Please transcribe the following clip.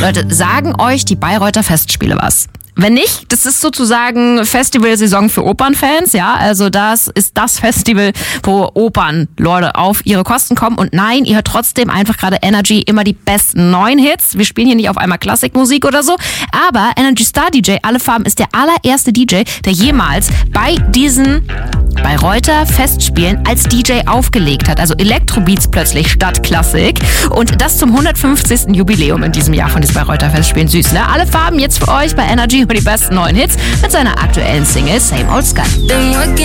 Leute, sagen euch die Bayreuther Festspiele was? Wenn nicht, das ist sozusagen Festivalsaison für Opernfans, ja. Also das ist das Festival, wo Opernleute auf ihre Kosten kommen. Und nein, ihr hört trotzdem einfach gerade Energy, immer die besten neuen Hits. Wir spielen hier nicht auf einmal Klassikmusik oder so. Aber Energy Star DJ Alle Farben ist der allererste DJ, der jemals bei diesen Bayreuther Festspielen als DJ aufgelegt hat. Also Elektrobeats plötzlich statt Klassik. Und das zum 150. Jubiläum in diesem Jahr von diesen Bayreuther Festspielen. Süß, ne? Alle Farben jetzt für euch bei Energy und die besten neuen Hits mit seiner aktuellen Single Same Old Sky.